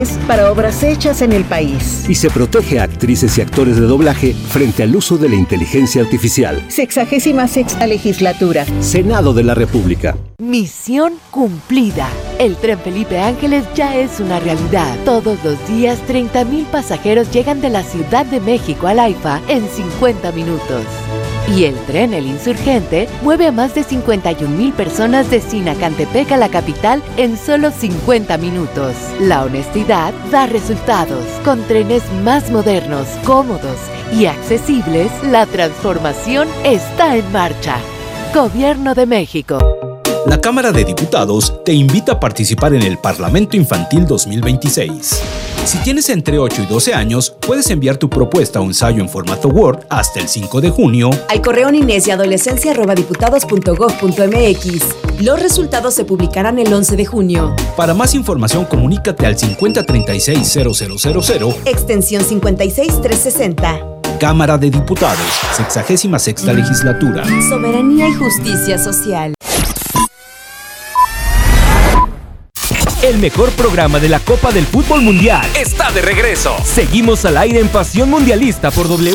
para obras hechas en el país. Y se protege a actrices y actores de doblaje frente al uso de la inteligencia artificial. 66ª legislatura. Senado de la República. Misión cumplida. El tren Felipe Ángeles ya es una realidad. Todos los días 30,000 pasajeros llegan de la Ciudad de México al AIFA en 50 minutos. Y el tren El Insurgente mueve a más de 51,000 personas de Sinacantepec a la capital en solo 50 minutos. La honestidad da resultados. Con trenes más modernos, cómodos y accesibles, la transformación está en marcha. Gobierno de México. La Cámara de Diputados te invita a participar en el Parlamento Infantil 2026. Si tienes entre 8 y 12 años, puedes enviar tu propuesta o ensayo en formato Word hasta el 5 de junio al correo ninesyadolescencia@diputados.gov.mx. Los resultados se publicarán el 11 de junio. Para más información, comunícate al 5036-0000, extensión 56360. Cámara de Diputados, 66ª legislatura. Soberanía y justicia social. El mejor programa de la Copa del Fútbol Mundial está de regreso. Seguimos al aire en Pasión Mundialista por W.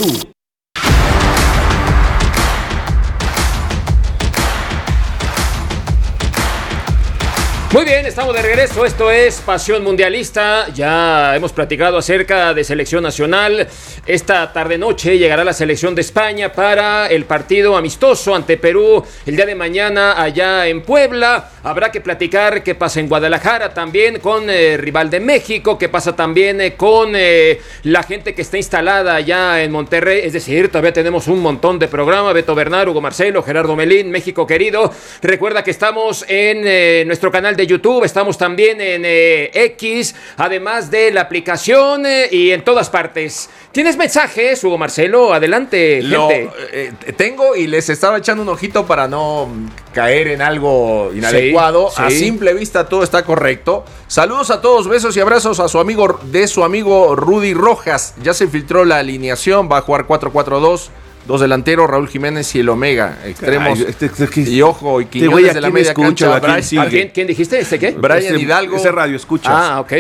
Muy bien, estamos de regreso. Esto es Pasión Mundialista. Ya hemos platicado acerca de selección nacional. Esta tarde-noche llegará la selección de España para el partido amistoso ante Perú el día de mañana allá en Puebla. Habrá que platicar qué pasa en Guadalajara también con rival de México, qué pasa también con la gente que está instalada allá en Monterrey. Es decir, todavía tenemos un montón de programa. Beto Bernal, Hugo Marcelo, Gerardo Melín, México querido. Recuerda que estamos en nuestro canal de YouTube, estamos también en X, además de la aplicación y en todas partes. ¿Tienes mensajes, Hugo Marcelo? Adelante, gente. Tengo y les estaba echando un ojito para no caer en algo inadecuado. Sí. A simple vista todo está correcto. Saludos a todos, besos y abrazos a su amigo Rudy Rojas. Ya se filtró la alineación, va a jugar 4-4-2. Dos delanteros, Raúl Jiménez y el Omega, extremos. Y ojo, y Quiñones de la media cancha. ¿Quién dijiste? ¿Qué? Brian Hidalgo. Ese radio escuchas. Ah, ok.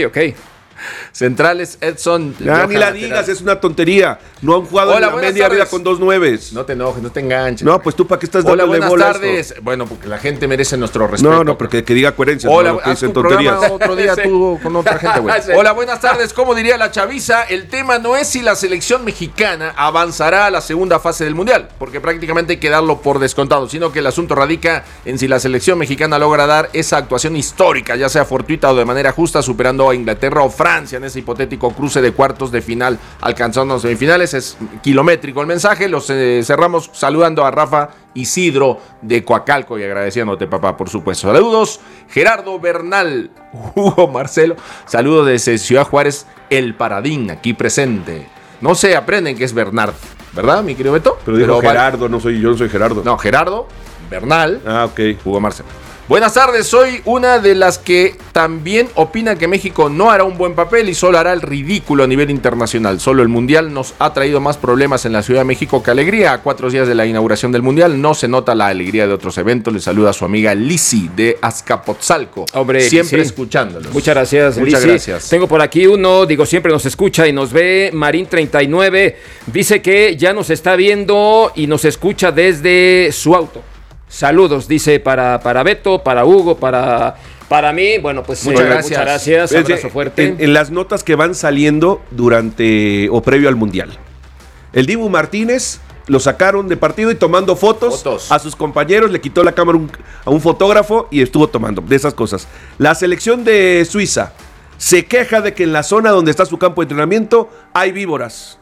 Centrales, Edson. Ya, ni la digas, es una tontería. No han jugado en la media vida con 2 9s. No te enojes, no te enganches. No, pues tú para qué estás dándole bola. Hola, buenas tardes. Bueno, porque la gente merece nuestro respeto. No, porque que diga coherencia. Hola, no, que haz dicen tu tonterías. programa otro día tú con otra gente, güey. Sí. Hola, buenas tardes. Como diría la chaviza, el tema no es si la selección mexicana avanzará a la segunda fase del Mundial, porque prácticamente hay que darlo por descontado, sino que el asunto radica en si la selección mexicana logra dar esa actuación histórica, ya sea fortuita o de manera justa, superando a Inglaterra o Francia en ese hipotético cruce de cuartos de final, alcanzando semifinales. Es kilométrico el mensaje. Los cerramos saludando a Rafa Isidro de Coacalco y agradeciéndote, papá, por supuesto. Saludos, Gerardo Bernal, Hugo Marcelo. Saludos desde Ciudad Juárez, El Paradín, aquí presente. No se aprenden que es Bernard, ¿verdad, mi querido Beto? Pero dijo Gerardo, yo no soy Gerardo. No, Gerardo Bernal. Ok. Hugo Marcelo. Buenas tardes, soy una de las que también opina que México no hará un buen papel y solo hará el ridículo a nivel internacional. Solo el Mundial nos ha traído más problemas en la Ciudad de México que alegría. A 4 días de la inauguración del Mundial no se nota la alegría de otros eventos. Le saluda a su amiga Lisi de Azcapotzalco. Hombre, siempre Lisi, escuchándolos. Muchas gracias, Muchas Lisi. gracias. Tengo por aquí uno, siempre nos escucha y nos ve. Marín39 dice que ya nos está viendo y nos escucha desde su auto. Saludos, dice, para Beto, para Hugo, para mí. Bueno, pues muchas gracias. Abrazo fuerte. En las notas que van saliendo durante o previo al Mundial, el Dibu Martínez lo sacaron de partido y tomando fotos a sus compañeros, le quitó la cámara a un fotógrafo y estuvo tomando de esas cosas. La selección de Suiza se queja de que en la zona donde está su campo de entrenamiento hay víboras.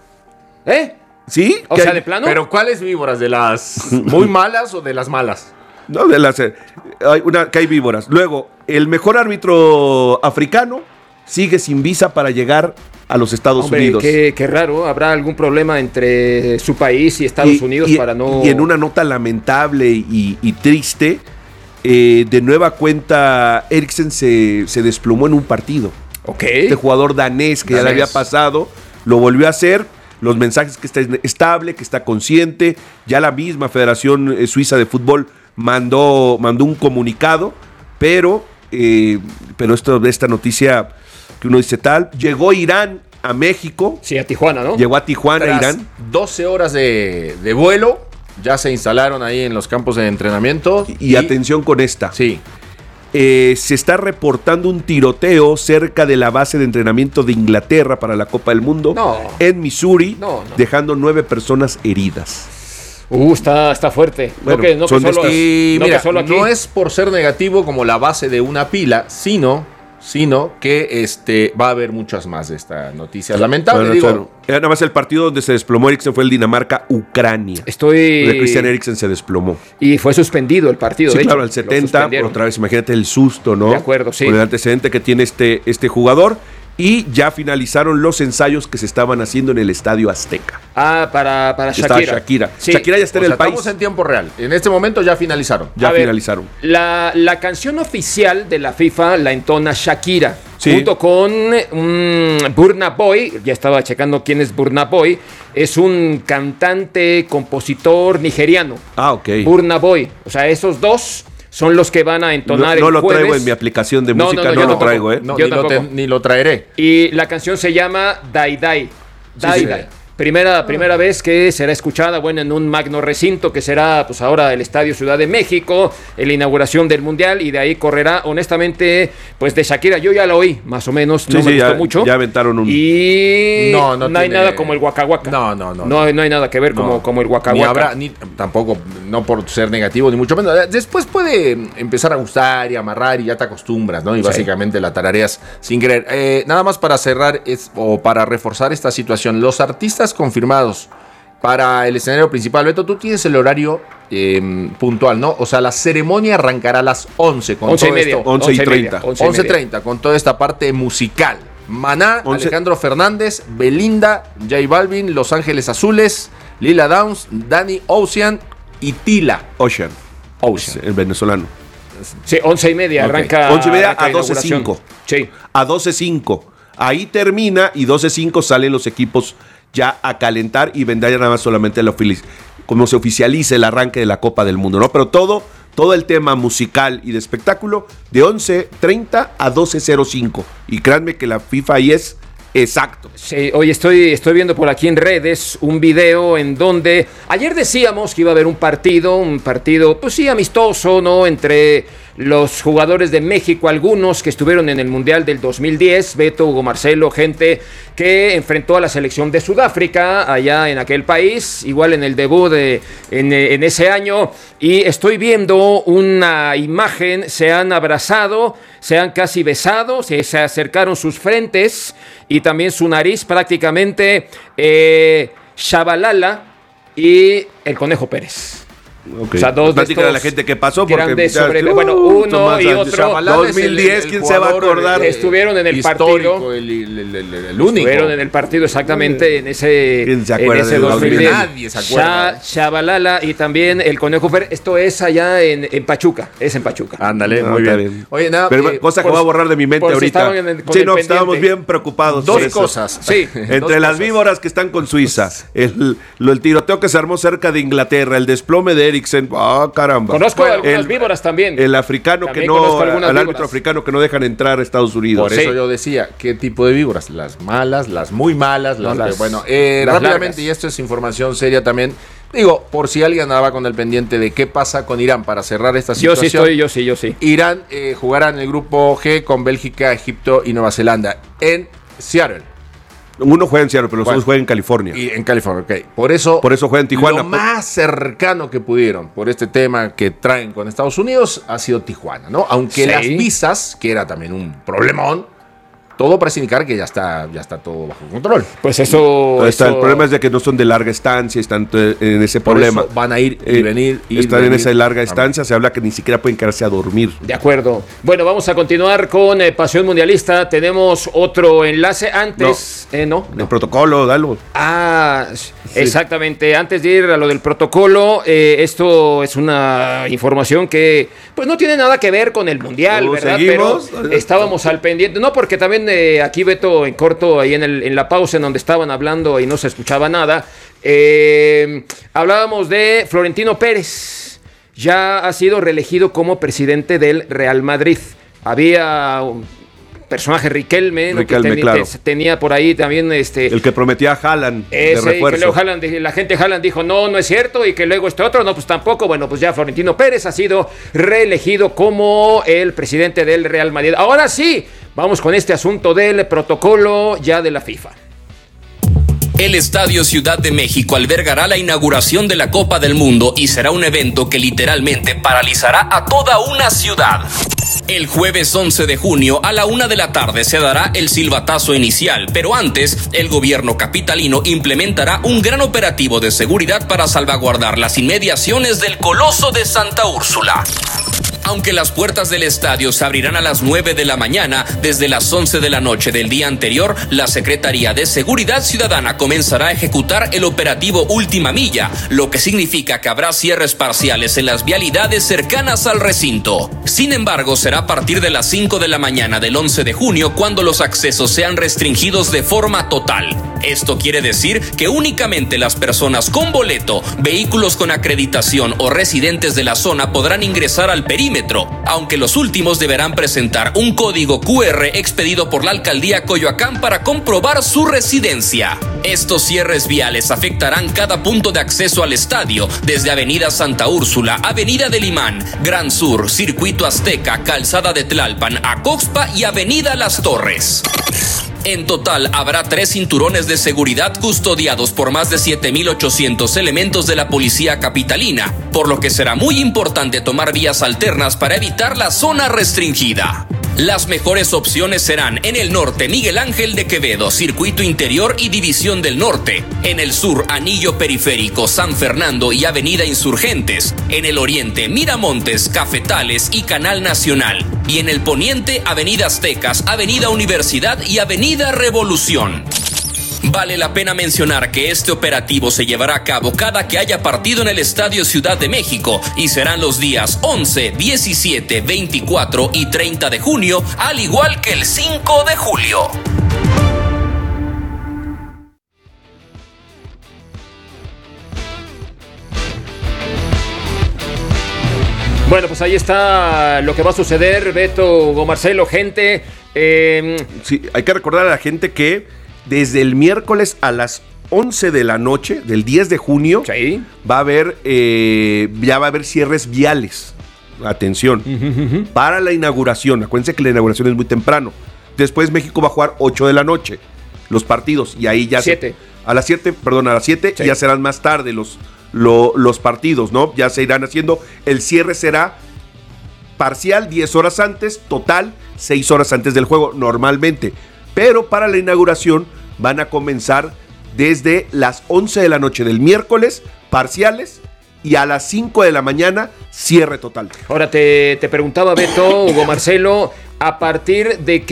¿Sí? O sea, ¿de plano? ¿Pero cuáles víboras? ¿De las muy malas o de las malas? No, de las... que hay víboras. Luego, el mejor árbitro africano sigue sin visa para llegar a los Estados Unidos. Qué raro. ¿Habrá algún problema entre su país y Estados Unidos para no...? Y en una nota lamentable y triste, de nueva cuenta, Eriksen se desplomó en un partido. Este jugador danés que ya le había pasado, lo volvió a hacer. Los mensajes que está estable, que está consciente. Ya la misma Federación Suiza de Fútbol mandó un comunicado, pero esta noticia que uno dice tal. Llegó Irán a México. Sí, a Tijuana, ¿no? Llegó a Tijuana, Irán. 12 horas de vuelo. Ya se instalaron ahí en los campos de entrenamiento. Y atención con esta. Sí. Se está reportando un tiroteo cerca de la base de entrenamiento de Inglaterra para la Copa del Mundo en Missouri, dejando 9 personas heridas. Está fuerte. Bueno, no es por ser negativo como la base de una pila, sino que va a haber muchas más de esta noticia lamentable. Nada más el partido donde se desplomó Eriksen fue el Dinamarca-Ucrania. Donde Christian Eriksen se desplomó. Y fue suspendido el partido. Sí, de claro, hecho, al 70, otra vez, imagínate el susto, ¿no? De acuerdo, sí. Con el antecedente que tiene este jugador. Y ya finalizaron los ensayos que se estaban haciendo en el Estadio Azteca. Para Shakira. Sí. Shakira ya está en el país. Estamos en tiempo real. En este momento ya finalizaron. Finalizaron. La canción oficial de la FIFA la entona Shakira. Junto con Burna Boy. Ya estaba checando quién es Burna Boy. Es un cantante, compositor nigeriano. Ok. Burna Boy. O sea, esos dos son los que van a entonar no el lo jueves. Traigo en mi aplicación de música, no lo traigo, ¿eh? No, ni lo traeré. Y la canción se llama Dai Dai. Dai Dai. Primera vez que será escuchada, en un magno recinto que será pues ahora el Estadio Ciudad de México, en la inauguración del Mundial, y de ahí correrá, honestamente, pues de Shakira. Yo ya lo oí, más o menos, no me gustó mucho. Ya aventaron un... Y no hay nada como el Waka Waka. No hay nada que ver como el Waka Waka. Tampoco, no por ser negativo, ni mucho menos. Después puede empezar a gustar y amarrar y ya te acostumbras, ¿no? Y básicamente la tarareas sin querer. Nada más para cerrar o para reforzar esta situación, los artistas confirmados para el escenario principal. Beto, tú tienes el horario puntual, ¿no? O sea, la ceremonia arrancará a las 11 con 11 y media. 11:30. 11:30 con toda esta parte musical. Maná, Alejandro Fernández, Belinda, J Balvin, Los Ángeles Azules, Lila Downs, Danny Ocean y Tila. Ocean. El venezolano. Sí, 11:30 arranca. 11:30 a 12:05. Sí. A 12:05. Ahí termina y 12:05 salen los equipos ya a calentar y vendrá ya nada más solamente como se oficialice el arranque de la Copa del Mundo, ¿no? Pero todo el tema musical y de espectáculo de 11:30 a 12:05. Y créanme que la FIFA ahí es exacto. Sí, hoy estoy viendo por aquí en redes un video en donde ayer decíamos que iba a haber un partido, pues sí, amistoso, ¿no? Entre los jugadores de México, algunos que estuvieron en el Mundial del 2010, Beto, Hugo Marcelo, gente que enfrentó a la selección de Sudáfrica allá en aquel país, igual en el debut en ese año, y estoy viendo una imagen, se han abrazado, se han casi besado, se acercaron sus frentes y también su nariz prácticamente, Shabalala y el Conejo Pérez. Okay. O sea, dos de a la gente que pasó porque uno y otro 2010, ¿quién se va a acordar? Estuvieron en el partido, el único. Estuvieron en el partido exactamente en ese 2010. Nadie se acuerda. Shabalala y también el Conejo Pérez. Esto es allá en Pachuca. Es en Pachuca. Ándale, muy bien. Oye, nada, pero cosa que voy a borrar de mi mente ahorita. Estábamos bien preocupados. Dos cosas. Sí. Entre las víboras que están con Suiza, el tiroteo que se armó cerca de Inglaterra, el desplome de Eriksen, caramba. Conozco algunas víboras también. El africano también al árbitro africano que no dejan entrar a Estados Unidos. Por eso yo decía, ¿qué tipo de víboras? Las malas, las muy malas, rápidamente, y esto es información seria también. Digo, por si alguien andaba con el pendiente de qué pasa con Irán para cerrar esta situación. Yo sí. Irán jugará en el grupo G con Bélgica, Egipto y Nueva Zelanda en Seattle. Uno juega en Seattle, pero los otros juegan en California. Y en California, ok. Por eso juegan en Tijuana. Lo más cercano que pudieron por este tema que traen con Estados Unidos ha sido Tijuana, ¿no? Aunque las visas, que era también un problemón, todo parece indicar que ya está todo bajo control. Pues eso... El problema es de que no son de larga estancia, están en ese problema. Por eso van a ir y venir. Están en esa larga estancia, se habla que ni siquiera pueden quedarse a dormir. De acuerdo. Bueno, vamos a continuar con Pasión Mundialista. Tenemos otro enlace antes. No. El protocolo, dalo. Sí. Exactamente. Antes de ir a lo del protocolo, esto es una información que pues no tiene nada que ver con el Mundial, ¿verdad? ¿Seguimos? Pero estábamos al pendiente. No, porque también aquí Beto en corto, ahí en la pausa en donde estaban hablando y no se escuchaba nada, hablábamos de Florentino Pérez. Ya ha sido reelegido como presidente del Real Madrid. Había personaje Riquelme, ¿no? Claro. Tenía por ahí también el que prometía a Haaland de refuerzo. Y que luego la gente Haaland dijo no es cierto, y que luego otro, no, pues tampoco. Bueno, pues ya Florentino Pérez ha sido reelegido como el presidente del Real Madrid. Ahora sí, vamos con este asunto del protocolo ya de la FIFA. El Estadio Ciudad de México albergará la inauguración de la Copa del Mundo y será un evento que literalmente paralizará a toda una ciudad. El jueves 11 de junio a la 1 de la tarde se dará el silbatazo inicial, pero antes el gobierno capitalino implementará un gran operativo de seguridad para salvaguardar las inmediaciones del Coloso de Santa Úrsula. Aunque las puertas del estadio se abrirán a las 9 de la mañana, desde las 11 de la noche del día anterior, la Secretaría de Seguridad Ciudadana comenzará a ejecutar el operativo Última Milla, lo que significa que habrá cierres parciales en las vialidades cercanas al recinto. Sin embargo, será a partir de las 5 de la mañana del 11 de junio cuando los accesos sean restringidos de forma total. Esto quiere decir que únicamente las personas con boleto, vehículos con acreditación o residentes de la zona podrán ingresar al perímetro, aunque los últimos deberán presentar un código QR expedido por la alcaldía Coyoacán para comprobar su residencia. Estos cierres viales afectarán cada punto de acceso al estadio, desde Avenida Santa Úrsula, Avenida del Imán, Gran Sur, Circuito Azteca, Calzada de Tlalpan, Acoxpa y Avenida Las Torres. En total, habrá 3 cinturones de seguridad custodiados por más de 7,800 elementos de la policía capitalina, por lo que será muy importante tomar vías alternas para evitar la zona restringida. Las mejores opciones serán en el norte Miguel Ángel de Quevedo, Circuito Interior y División del Norte; en el sur Anillo Periférico, San Fernando y Avenida Insurgentes; en el oriente Miramontes, Cafetales y Canal Nacional; y en el poniente Avenida Aztecas, Avenida Universidad y Avenida Revolución. Vale la pena mencionar que este operativo se llevará a cabo cada que haya partido en el Estadio Ciudad de México y serán los días 11, 17, 24 y 30 de junio, al igual que el 5 de julio. Bueno, pues ahí está lo que va a suceder, Beto, Hugo Marcelo, gente. Sí, hay que recordar a la gente que desde el miércoles a las 11 de la noche del 10 de junio va a haber, ya va a haber cierres viales. Atención, para la inauguración. Acuérdense que la inauguración es muy temprano. Después México va a jugar 8 de la noche los partidos y ahí ya a las 7 ya serán más tarde los partidos, ¿no? Ya se irán haciendo. El cierre será parcial 10 horas antes, total 6 horas antes del juego normalmente. Pero para la inauguración van a comenzar desde las 11 de la noche del miércoles, parciales, y a las 5 de la mañana, cierre total. Ahora te preguntaba, Beto, Hugo Marcelo, ¿a partir de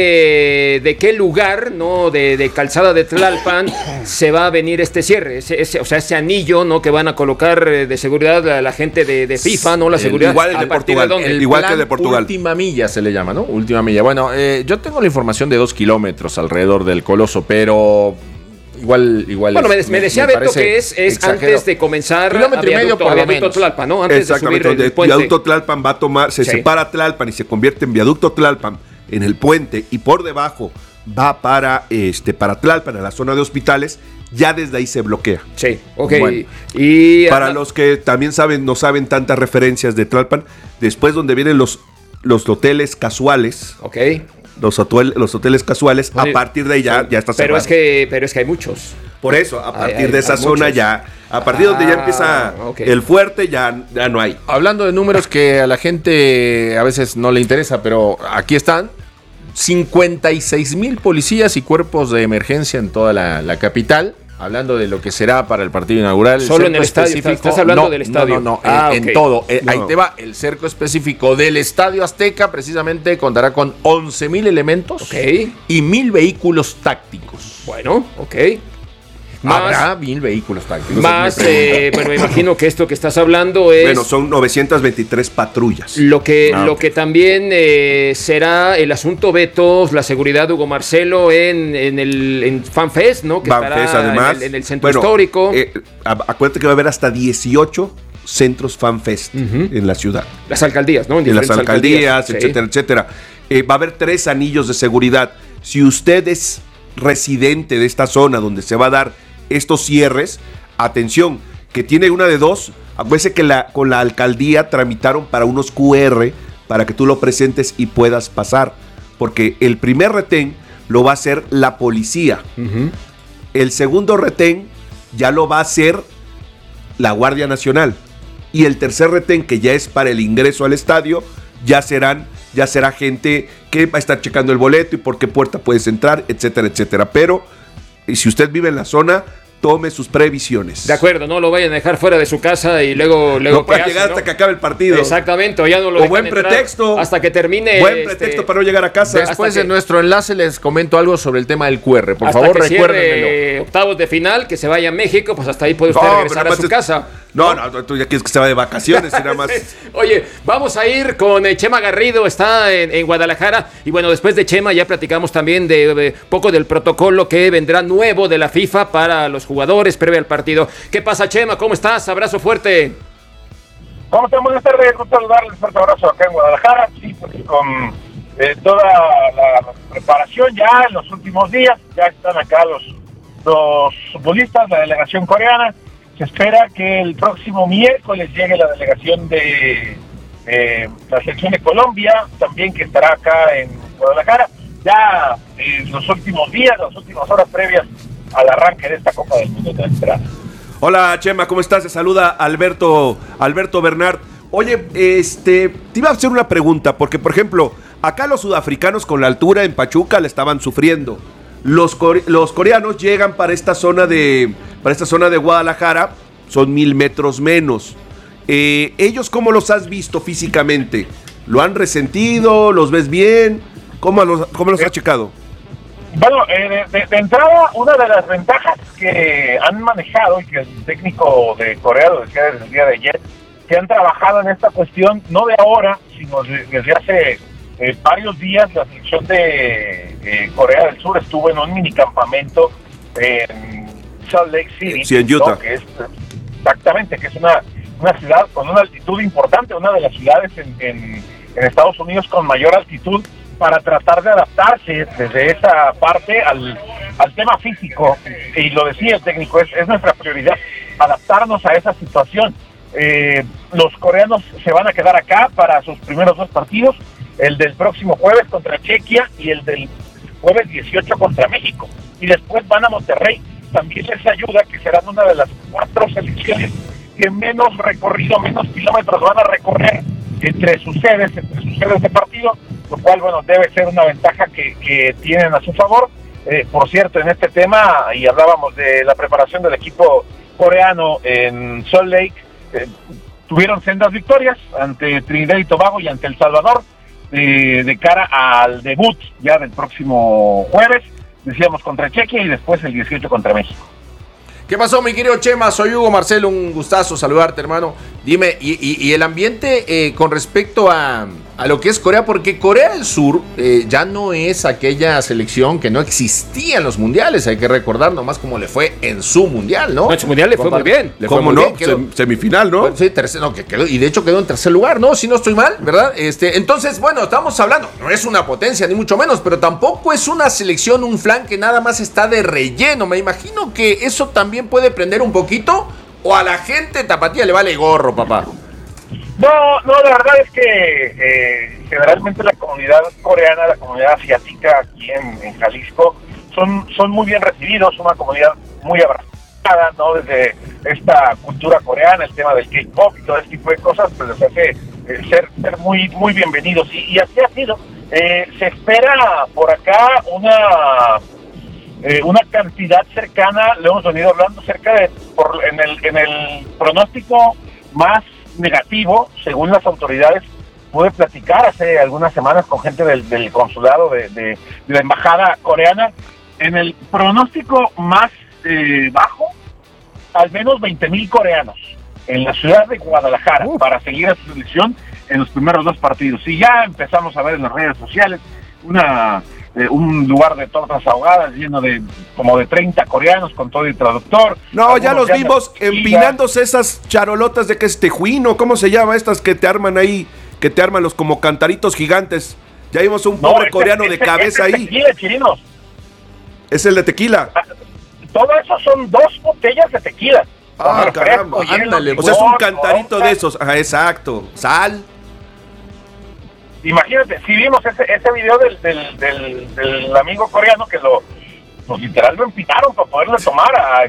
qué lugar, ¿no? de Calzada de Tlalpan se va a venir este cierre? Ese anillo, ¿no? que van a colocar de seguridad a la gente de FIFA, ¿no? La seguridad. Igual de Portugal. Igual que de Portugal. Última milla se le llama, ¿no? Última milla. Bueno, yo tengo la información de 2 kilómetros alrededor del Coloso, pero igual. Bueno, me decía Beto que es antes de comenzar a viaducto Tlalpan, ¿no? Antes exactamente, de subir el puente. Viaducto Tlalpan va a tomar, se separa Tlalpan y se convierte en viaducto Tlalpan en el puente, y por debajo va para Tlalpan, a la zona de hospitales. Ya desde ahí se bloquea. Sí, ok. Bueno, y para los que también no saben tantas referencias de Tlalpan, después donde vienen los hoteles casuales. Ok. Los hoteles casuales, a partir de ahí ya está cerrado. Pero es que hay muchos. Por eso, a partir de esa zona muchos. A partir donde ya empieza el fuerte, ya no hay. Hablando de números que a la gente a veces no le interesa, pero aquí están: 56,000 policías y cuerpos de emergencia en toda la capital. Hablando de lo que será para el partido inaugural. Solo en el estadio. ¿Estás hablando del estadio? No, en todo. Ahí te va. El cerco específico del Estadio Azteca precisamente contará con 11,000 elementos y 1,000 vehículos tácticos. Bueno, ok. Habrá 1,000 vehículos tácticos. Bueno, me imagino que esto que estás hablando es... Bueno, son 923 patrullas. Lo que también será el asunto, Beto, la seguridad de Hugo Marcelo en FanFest, ¿no? Que FanFest, estará además, en el centro histórico. Acuérdate que va a haber hasta 18 centros FanFest en la ciudad. Las alcaldías, ¿no? En las alcaldías, etcétera, etcétera. va a haber 3 anillos de seguridad. Si usted es residente de esta zona donde se va a dar estos cierres, atención, que tiene una de 2. Acuérdese que con la alcaldía tramitaron para unos QR para que tú lo presentes y puedas pasar, porque el primer retén lo va a hacer la policía. El segundo retén ya lo va a hacer la Guardia Nacional, y el tercer retén, que ya es para el ingreso al estadio, ya será gente que va a estar checando el boleto y por qué puerta puedes entrar, etcétera, etcétera. Pero si usted vive en la zona, tome sus previsiones. De acuerdo, no lo vayan a dejar fuera de su casa y luego no puede llegar hasta que acabe el partido. Exactamente, o ya no lo o buen pretexto hasta que termine. Buen pretexto para no llegar a casa. Después de nuestro enlace les comento algo sobre el tema del QR. Por hasta favor, que recuérdenmelo. Octavos de final, que se vaya a México, pues hasta ahí puede usted regresar a su casa. No, tú ya quieres que se vaya de vacaciones y nada más. Oye, vamos a ir con Chema Garrido, está en Guadalajara. Y bueno, después de Chema ya platicamos también de poco del protocolo que vendrá nuevo de la FIFA para los jugadores previo al partido. ¿Qué pasa, Chema? ¿Cómo estás? Abrazo fuerte. ¿Cómo están? Buenas tardes, gusto saludarles, fuerte abrazo acá en Guadalajara. Sí, pues con toda la preparación ya en los últimos días, ya están acá los futbolistas, la delegación coreana. Se espera que el próximo miércoles llegue la delegación de la selección de Colombia, también que estará acá en Guadalajara, ya en los últimos días, las últimas horas previas al arranque de esta Copa del Mundo de la entrada. Hola, Chema, ¿cómo estás? Te saluda Alberto Bernard. Oye, te iba a hacer una pregunta, porque por ejemplo, acá los sudafricanos con la altura en Pachuca la estaban sufriendo. Los coreanos llegan para esta zona de Guadalajara, son 1000 metros menos. ¿Ellos cómo los has visto físicamente? ¿Lo han resentido? ¿Los ves bien? ¿Cómo los has checado? Bueno, de entrada, una de las ventajas que han manejado y que el técnico de Corea lo decía desde el día de ayer, que han trabajado en esta cuestión, no de ahora, sino desde hace varios días. La selección de Corea del Sur estuvo en un minicampamento en Salt Lake City, sí, en Utah, ¿no? Que es exactamente, que es una ciudad con una altitud importante, una de las ciudades en Estados Unidos con mayor altitud, para tratar de adaptarse desde esa parte al tema físico. Y lo decía el técnico, es nuestra prioridad, adaptarnos a esa situación. Los coreanos se van a quedar acá para sus primeros 2 partidos, el del próximo jueves contra Chequia y el del jueves 18 contra México, y después van a Monterrey. También les ayuda que serán una de las 4 selecciones que menos recorrido, menos kilómetros van a recorrer entre sus sedes de partido, lo cual, bueno, debe ser una ventaja que tienen a su favor. Por cierto, en este tema, y hablábamos de la preparación del equipo coreano en Salt Lake, tuvieron sendas victorias ante Trinidad y Tobago y ante El Salvador, de cara al debut ya del próximo jueves, decíamos contra Chequia y después el 18 contra México. ¿Qué pasó, mi querido Chema? Soy Hugo Marcelo, un gustazo saludarte, hermano. Dime, y el ambiente con respecto a lo que es Corea, porque Corea del Sur ya no es aquella selección que no existía en los mundiales, hay que recordar nomás cómo le fue en su mundial, ¿no? En su mundial le fue muy bien. ¿Cómo no? Semifinal, ¿no? Pues, sí, que quedó, y de hecho quedó en tercer lugar, ¿no? Si no estoy mal, ¿verdad? Entonces, bueno, estamos hablando, no es una potencia ni mucho menos, pero tampoco es una selección, un flan que nada más está de relleno. Me imagino que eso también puede prender un poquito, o a la gente tapatía le vale gorro, papá. No, la verdad es que generalmente la comunidad coreana, la comunidad asiática aquí en Jalisco, son muy bien recibidos, una comunidad muy abrazada, ¿no? Desde esta cultura coreana, el tema del K-pop y todo este tipo de cosas, pues les hace ser muy, muy bienvenidos. Y así ha sido. Se espera por acá una cantidad cercana, lo hemos venido hablando, en el pronóstico más negativo, según las autoridades. Pude platicar hace algunas semanas con gente del consulado de la embajada coreana. En el pronóstico más bajo, al menos 20,000 coreanos en la ciudad de Guadalajara para seguir a su selección en los primeros 2 partidos. Y ya empezamos a ver en las redes sociales un lugar de tortas ahogadas lleno de como de 30 coreanos con todo el traductor. No, ya los vimos empinándose esas charolotas de que es tejuino, ¿cómo se llama? Estas que te arman ahí, que te arman los como cantaritos gigantes. Ya vimos un pobre coreano de cabeza ahí. Tequila, Chirinos. Es el de tequila. Todo eso son 2 botellas de tequila. Caramba, ándale. O sea, es un cantarito de esos. Ajá, exacto. Sal. Imagínate, si vimos ese video del amigo coreano que pues literal lo empinaron para poderle tomar a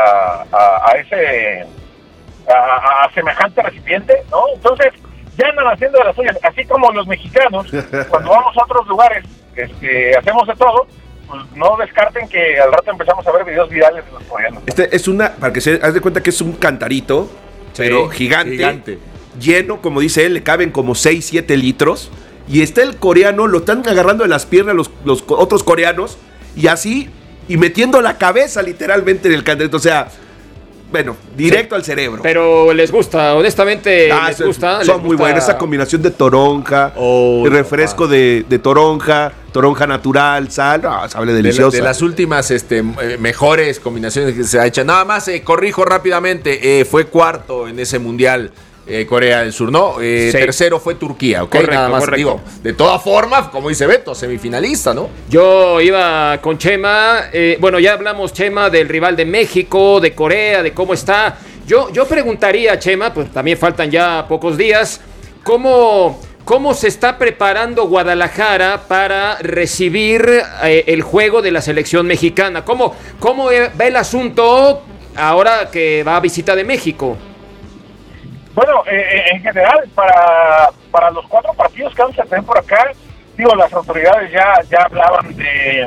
semejante recipiente, ¿no? Entonces, ya andan haciendo de las suyas, así como los mexicanos, cuando vamos a otros lugares, hacemos de todo, pues no descarten que al rato empezamos a ver videos virales de los coreanos. Para que se haz de cuenta que es un cantarito, pero gigante, lleno, como dice él, le caben como 6, 7 litros, y está el coreano, lo están agarrando de las piernas los otros coreanos, y así, y metiendo la cabeza literalmente en el cantarito, o sea... Bueno, directo al cerebro. Pero les gusta, honestamente, les gusta. Son muy buenas. Esa combinación de toronja, refresco de toronja natural, sal, sabe deliciosa. De las últimas mejores combinaciones que se ha hecho. Nada más, corrijo rápidamente, fue cuarto en ese mundial. Corea del Sur, ¿no? Sí. Tercero fue Turquía, ¿ok? Correcto, nada más correcto. Digo, de todas formas, como dice Beto, semifinalista, ¿no? Yo iba con Chema, bueno, ya hablamos, Chema, del rival de México, de Corea, de cómo está. Yo preguntaría, Chema, pues también faltan ya pocos días, ¿cómo se está preparando Guadalajara para recibir el juego de la selección mexicana? ¿Cómo va el asunto ahora que va a visita de México? Bueno, en general, para los 4 partidos que vamos a tener por acá, las autoridades ya hablaban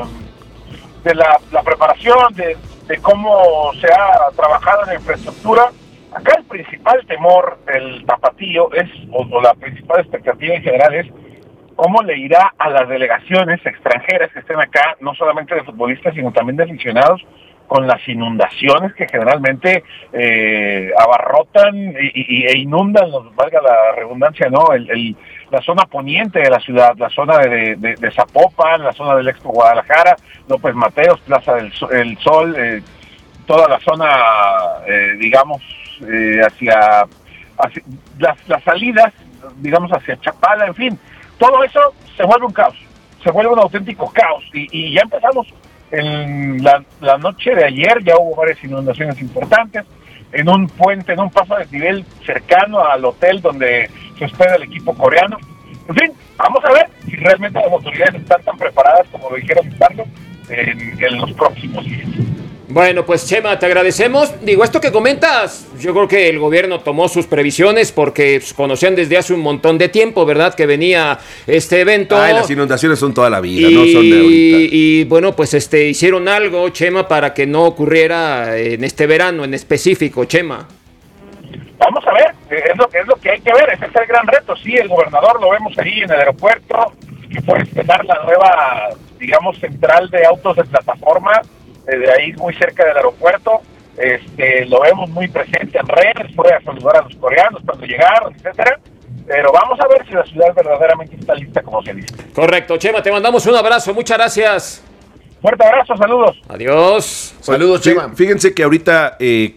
de la preparación, de cómo se ha trabajado en la infraestructura. Acá el principal temor del tapatío o la principal expectativa en general es cómo le irá a las delegaciones extranjeras que estén acá, no solamente de futbolistas, sino también de aficionados, con las inundaciones que generalmente abarrotan e inundan, valga la redundancia, ¿no? La zona poniente de la ciudad, la zona de Zapopan, la zona del Expo Guadalajara, López Mateos, Plaza del Sol, toda la zona, digamos, hacia las salidas, digamos, hacia Chapala, en fin, todo eso se vuelve un caos, se vuelve un auténtico caos, y ya empezamos. En la noche de ayer ya hubo varias inundaciones importantes, en un puente, en un paso de nivel cercano al hotel donde se hospeda el equipo coreano. En fin, vamos a ver si realmente las autoridades están tan preparadas como lo dijeron estando en los próximos días. Bueno, pues Chema, te agradecemos. Digo, esto que comentas, yo creo que el gobierno tomó sus previsiones porque conocían desde hace un montón de tiempo, ¿verdad? Que venía este evento. Las inundaciones son toda la vida, no son de ahorita. Y bueno, pues hicieron algo, Chema, para que no ocurriera en este verano en específico, Chema. Vamos a ver, es lo que hay que ver, ese es el gran reto. Sí, el gobernador lo vemos ahí en el aeropuerto, que fue estrenar la nueva, digamos, central de autos de plataforma, de ahí muy cerca del aeropuerto. Lo vemos muy presente en redes, fue a saludar a los coreanos cuando llegaron, etcétera. Pero vamos a ver si la ciudad verdaderamente está lista como se dice. Correcto, Chema, te mandamos un abrazo, muchas gracias. Fuerte abrazo, saludos. Adiós. Saludos, Chema. Fíjense que ahorita que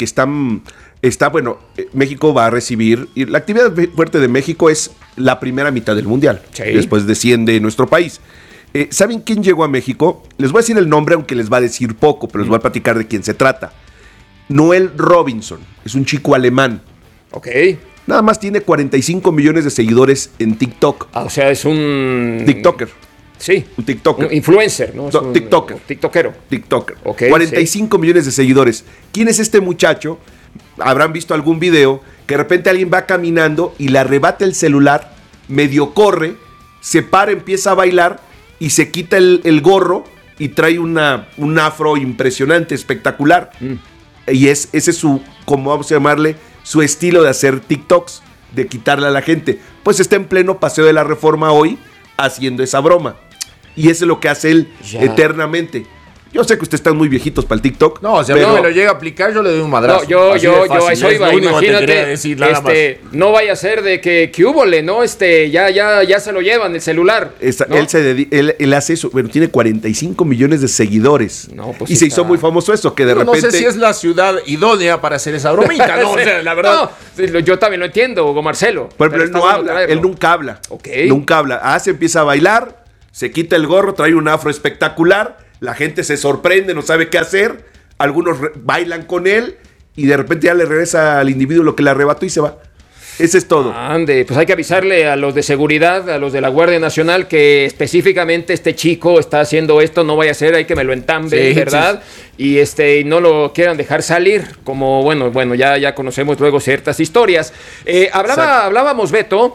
México va a recibir, y la actividad fuerte de México es la primera mitad del Mundial. Sí. Después desciende nuestro país. ¿Saben quién llegó a México? Les voy a decir el nombre, aunque les va a decir poco, pero les voy a platicar de quién se trata. Noel Robinson, es un chico alemán. Ok. Nada más tiene 45 millones de seguidores en TikTok. O sea, es un... TikToker. Sí. Un TikToker. Un influencer, ¿no? No, TikToker. TikTokero. TikToker. Okay, 45 millones de seguidores. ¿Quién es este muchacho? Habrán visto algún video que de repente alguien va caminando y le arrebata el celular, medio corre, se para, empieza a bailar y se quita el gorro y trae un afro impresionante, espectacular. Y ese es su, como vamos a llamarle, su estilo de hacer TikToks, de quitarle a la gente. Pues está en pleno Paseo de la Reforma hoy haciendo esa broma. Y eso es lo que hace él eternamente. Yo sé que ustedes están muy viejitos para el TikTok. No, si a mí me lo llega a aplicar, yo le doy un madrazo. No, yo a eso iba, imagínate, no vaya a ser de que húbole, ¿no? Ya se lo llevan el celular. ¿no? Él hace eso, bueno, tiene 45 millones de seguidores. No, pues y se hizo muy famoso eso, que de repente... No sé si es la ciudad idónea para hacer esa bromita, ¿no? O sea, la verdad... No, yo también lo entiendo, Hugo Marcelo. Pero él no habla, él nunca habla. Okay. Nunca habla. Se empieza a bailar, se quita el gorro, trae un afro espectacular, la gente se sorprende, no sabe qué hacer, algunos bailan con él y de repente ya le regresa al individuo lo que le arrebató y se va. Ese es todo. Ande, pues hay que avisarle a los de seguridad, a los de la Guardia Nacional, que específicamente este chico está haciendo esto, no vaya a ser, hay que me lo entambe, ¿verdad? Sí. Y no lo quieran dejar salir, como, bueno, ya conocemos luego ciertas historias. Hablábamos, Beto,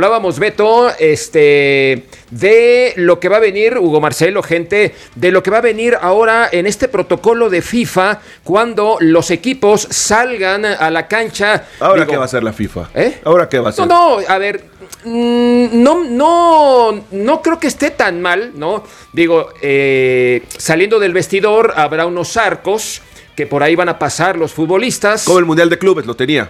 de lo que va a venir, Hugo Marcelo, gente, de lo que va a venir ahora en este protocolo de FIFA, cuando los equipos salgan a la cancha. ¿Ahora qué va a hacer la FIFA? ¿Ahora qué va a hacer? No, a ver, no creo que esté tan mal, ¿no? Digo, saliendo del vestidor habrá unos arcos que por ahí van a pasar los futbolistas. Como el Mundial de Clubes lo tenía.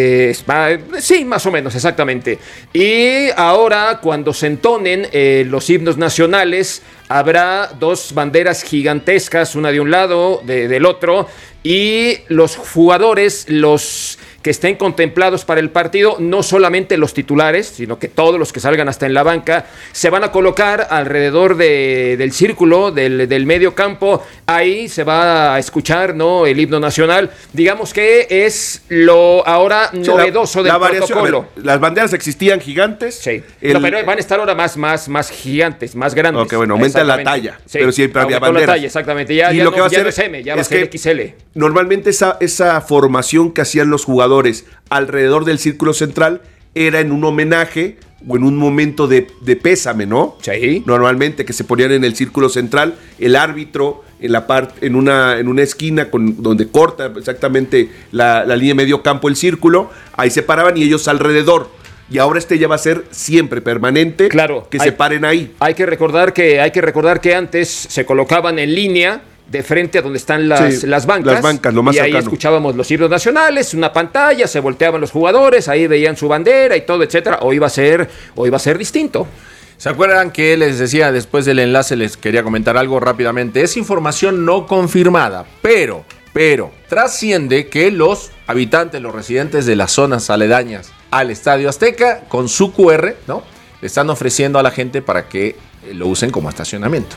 Sí, más o menos, exactamente. Y ahora, cuando se entonen los himnos nacionales, habrá dos banderas gigantescas, una de un lado, del otro, y los jugadores, los que estén contemplados para el partido, no solamente los titulares, sino que todos los que salgan hasta en la banca, se van a colocar alrededor del círculo, del medio campo. Ahí se va a escuchar, ¿no?, el himno nacional. Digamos que es lo ahora novedoso del protocolo. Las banderas existían gigantes. Sí, pero van a estar ahora más gigantes, más grandes. Ok, bueno, aumenta la talla, sí, pero siempre había banderas. La talla, exactamente. Ya lo que va a ser no es M, ya va a ser XL. Normalmente esa formación que hacían los jugadores alrededor del círculo central era en un homenaje o en un momento de pésame, ¿no? Sí. Normalmente que se ponían en el círculo central, el árbitro en una esquina donde corta exactamente la línea de medio campo el círculo, ahí se paraban y ellos alrededor. Y ahora ya va a ser siempre permanente, claro, que se paren ahí. Hay que recordar que antes se colocaban en línea de frente a donde están las bancas. Las bancas, lo más cercano. Y ahí escuchábamos los himnos nacionales, una pantalla, se volteaban los jugadores, ahí veían su bandera y todo, etcétera. Hoy va a ser distinto. ¿Se acuerdan que les decía después del enlace, les quería comentar algo rápidamente? Es información no confirmada, pero trasciende que los habitantes, los residentes de las zonas aledañas al Estadio Azteca, con su QR, ¿no?, le están ofreciendo a la gente para que lo usen como estacionamiento.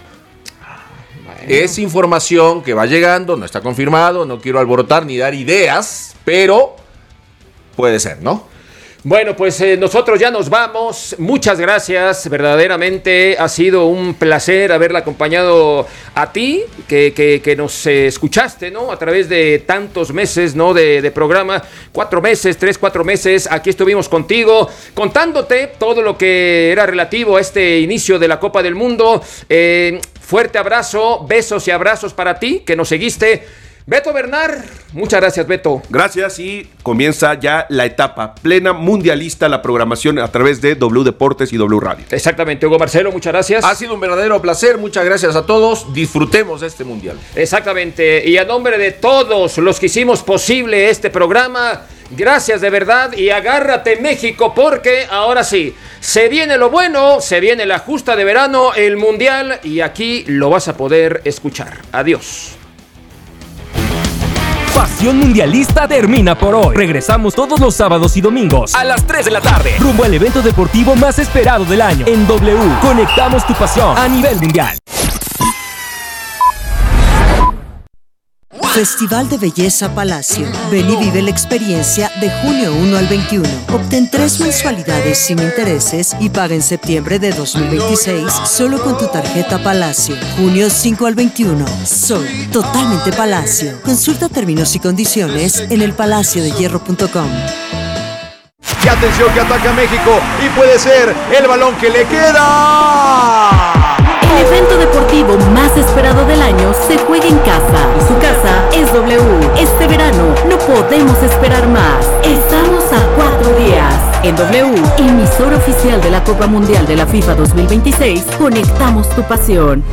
Es información que va llegando, no está confirmado, no quiero alborotar ni dar ideas, pero puede ser, ¿no? Bueno, pues nosotros ya nos vamos. Muchas gracias, verdaderamente ha sido un placer haberla acompañado a ti, que nos escuchaste, ¿no?, a través de tantos meses, ¿no?, de programa, 4 meses, aquí estuvimos contigo, contándote todo lo que era relativo a este inicio de la Copa del Mundo. Fuerte abrazo, besos y abrazos para ti, que nos seguiste. Beto Bernard, muchas gracias, Beto. Gracias, y comienza ya la etapa plena mundialista, la programación a través de W Deportes y W Radio. Exactamente, Hugo Marcelo, muchas gracias. Ha sido un verdadero placer, muchas gracias a todos, disfrutemos de este mundial. Exactamente, y a nombre de todos los que hicimos posible este programa, gracias de verdad, y agárrate, México, porque ahora sí, se viene lo bueno, se viene la justa de verano, el mundial, y aquí lo vas a poder escuchar. Adiós. Pasión Mundialista termina por hoy. Regresamos todos los sábados y domingos a las 3 de la tarde, rumbo al evento deportivo más esperado del año. En W, conectamos tu pasión a nivel mundial. Festival de Belleza Palacio. Ven y vive la experiencia de junio 1 al 21. Obtén 3 mensualidades sin intereses y paga en septiembre de 2026 solo con tu tarjeta Palacio. Junio 5 al 21. Soy totalmente Palacio. Consulta términos y condiciones en elpalaciodehierro.com. Y atención que ataca México y puede ser el balón que le queda. El evento deportivo más esperado del año se juega en casa y su casa es W. Este verano no podemos esperar más. Estamos a 4 días. En W, emisora oficial de la Copa Mundial de la FIFA 2026, conectamos tu pasión.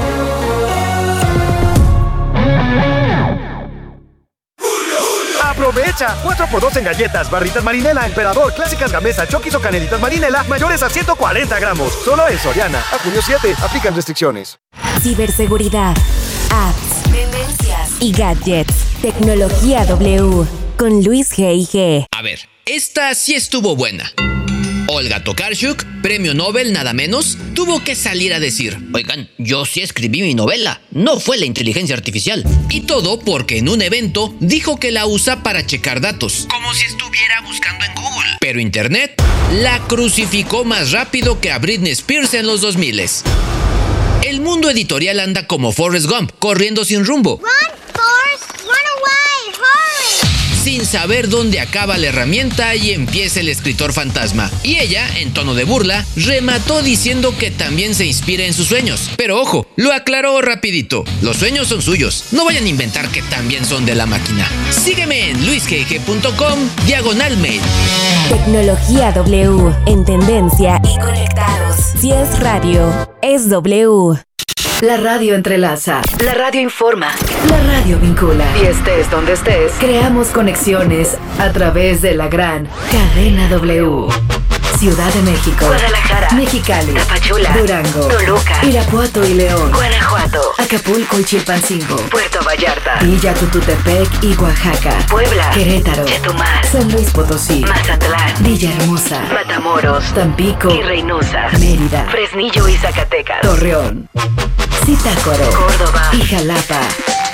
Aprovecha 4x2 en galletas, barritas Marinela, Emperador, clásicas Gamesa, Chokis o canelitas Marinela, mayores a 140 gramos. Solo en Soriana. A junio 7, aplican restricciones. Ciberseguridad, apps, tendencias y gadgets. Tecnología W. Con Luis G.I.G. A ver, esta sí estuvo buena. Olga Tokarczuk, premio Nobel nada menos, tuvo que salir a decir: oigan, yo sí escribí mi novela, no fue la inteligencia artificial. Y todo porque en un evento dijo que la usa para checar datos, como si estuviera buscando en Google. Pero Internet la crucificó más rápido que a Britney Spears en los 2000s. El mundo editorial anda como Forrest Gump, corriendo sin rumbo. Run, Forrest, run away, hurry. Sin saber dónde acaba la herramienta y empieza el escritor fantasma. Y ella, en tono de burla, remató diciendo que también se inspira en sus sueños. Pero ojo, lo aclaró rapidito. Los sueños son suyos. No vayan a inventar que también son de la máquina. Sígueme en luisgg.com/mail. Tecnología W, en tendencia y conectados. Si es radio, es W. La radio entrelaza, la radio informa, la radio vincula. Y estés donde estés, creamos conexiones a través de la gran cadena W. Ciudad de México, Guadalajara, Mexicali, Tapachula, Durango, Toluca, Irapuato y León, Guanajuato, Acapulco y Chilpancingo, Puerto Vallarta, Villa Tututepec y Oaxaca, Puebla, Querétaro, Chetumal, San Luis Potosí, Mazatlán, Villahermosa, Matamoros, Tampico y Reynosa, Mérida, Fresnillo y Zacatecas, Torreón, Zitácuaro, Córdoba y Jalapa.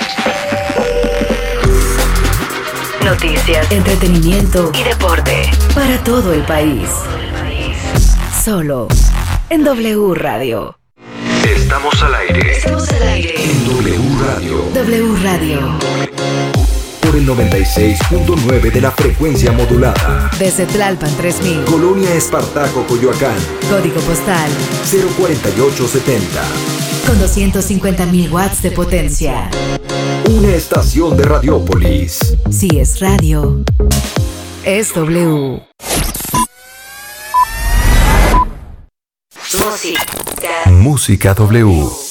Noticias, entretenimiento y deporte para todo el país. Solo en W Radio. Estamos al aire. Estamos al aire En W Radio. W Radio. Por el 96.9 de la frecuencia modulada. Desde Tlalpan 3000. Colonia Espartaco, Coyoacán. Código postal 04870. con 250.000 watts de potencia. Una estación de Radiópolis. Si es radio, es W. Música. Música W.